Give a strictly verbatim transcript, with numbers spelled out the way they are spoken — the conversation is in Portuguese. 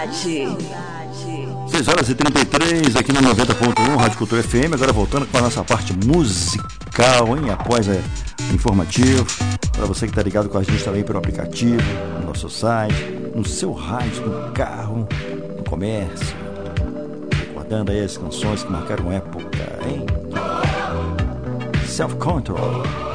seis horas e trinta e três aqui na noventa ponto um Rádio Cultura F M. Agora voltando para a nossa parte musical, hein? Após é, informativo. Para você que está ligado com a gente também pelo aplicativo, no nosso site, no seu rádio, no carro, no comércio. Recordando aí as canções que marcaram época, hein? Self Control.